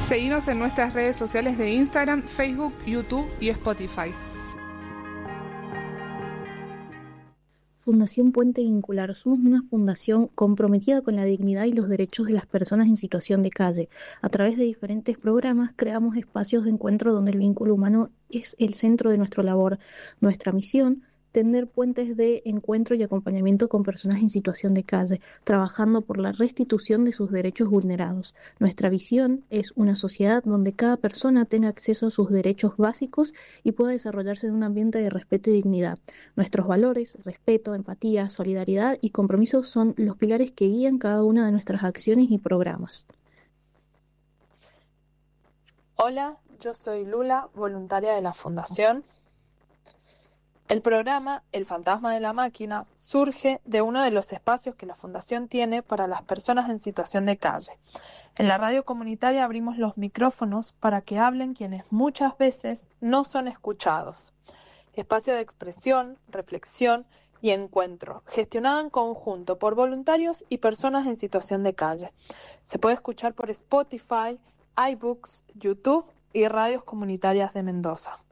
Seguinos en nuestras redes sociales de Instagram, Facebook, YouTube y Spotify. Fundación Puente Vincular. Somos una fundación comprometida con la dignidad y los derechos de las personas en situación de calle. A través de diferentes programas creamos espacios de encuentro donde el vínculo humano es el centro de nuestra labor. Nuestra misión: tender puentes de encuentro y acompañamiento con personas en situación de calle, trabajando por la restitución de sus derechos vulnerados. Nuestra visión es una sociedad donde cada persona tenga acceso a sus derechos básicos y pueda desarrollarse en un ambiente de respeto y dignidad. Nuestros valores, respeto, empatía, solidaridad y compromiso son los pilares que guían cada una de nuestras acciones y programas. Hola, yo soy Lula, voluntaria de la Fundación. El programa El Fantasma de la Máquina surge de uno de los espacios que la Fundación tiene para las personas en situación de calle. En la radio comunitaria abrimos los micrófonos para que hablen quienes muchas veces no son escuchados. Espacio de expresión, reflexión y encuentro, gestionado en conjunto por voluntarios y personas en situación de calle. Se puede escuchar por Spotify, iBooks, YouTube y radios comunitarias de Mendoza.